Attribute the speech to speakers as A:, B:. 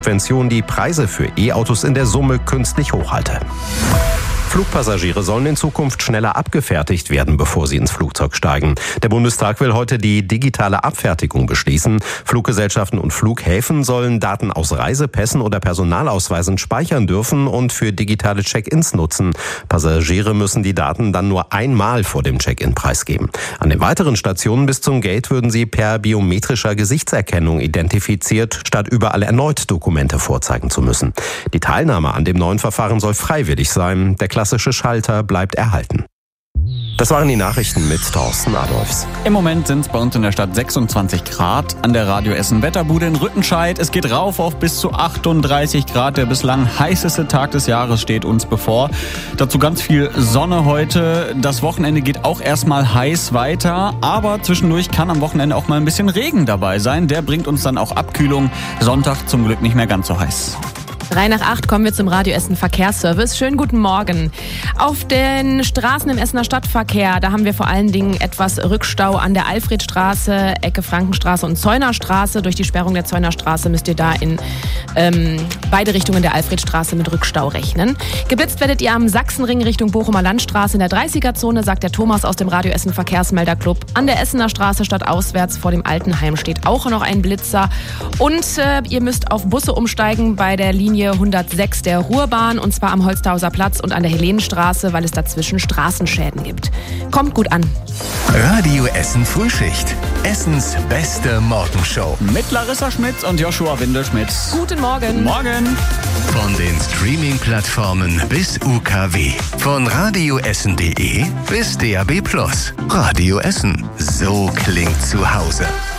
A: Subvention die Preise für E-Autos in der Summe künstlich hochhalte. Flugpassagiere sollen in Zukunft schneller abgefertigt werden, bevor sie ins Flugzeug steigen. Der Bundestag will heute die digitale Abfertigung beschließen. Fluggesellschaften und Flughäfen sollen Daten aus Reisepässen oder Personalausweisen speichern dürfen und für digitale Check-ins nutzen. Passagiere müssen die Daten dann nur einmal vor dem Check-in preisgeben. An den weiteren Stationen bis zum Gate würden sie per biometrischer Gesichtserkennung identifiziert, statt überall erneut Dokumente vorzeigen zu müssen. Die Teilnahme an dem neuen Verfahren soll freiwillig sein. Der klassische Schalter bleibt erhalten. Das waren die Nachrichten mit Thorsten Adolfs.
B: Im Moment sind es bei uns in der Stadt 26 Grad an der Radio Essen Wetterbude in Rüttenscheid. Es geht rauf auf bis zu 38 Grad. Der bislang heißeste Tag des Jahres steht uns bevor. Dazu ganz viel Sonne heute. Das Wochenende geht auch erstmal heiß weiter. Aber zwischendurch kann am Wochenende auch mal ein bisschen Regen dabei sein. Der bringt uns dann auch Abkühlung. Sonntag zum Glück nicht mehr ganz so heiß.
C: 7:03 kommen wir zum Radio Essen Verkehrsservice. Schönen guten Morgen. Auf den Straßen im Essener Stadtverkehr, da haben wir vor allen Dingen etwas Rückstau an der Alfredstraße, Ecke Frankenstraße und Zeunerstraße. Durch die Sperrung der Zeunerstraße müsst ihr da in beide Richtungen der Alfredstraße mit Rückstau rechnen. Geblitzt werdet ihr am Sachsenring Richtung Bochumer Landstraße in der 30er-Zone, sagt der Thomas aus dem Radio Essen Verkehrsmelderclub. An der Essener Straße stadtauswärts vor dem Altenheim steht auch noch ein Blitzer. Und ihr müsst auf Busse umsteigen bei der Linie 106 der Ruhrbahn, und zwar am Holsthauser Platz und an der Helenenstraße, weil es dazwischen Straßenschäden gibt. Kommt gut an.
D: Radio Essen Frühschicht. Essens beste Morgenshow.
B: Mit Larissa Schmitz und Joshua Windelschmidt.
C: Guten Morgen.
B: Morgen.
D: Von den Streaming-Plattformen bis UKW. Von radioessen.de bis DAB+. Radio Essen. So klingt zu Hause.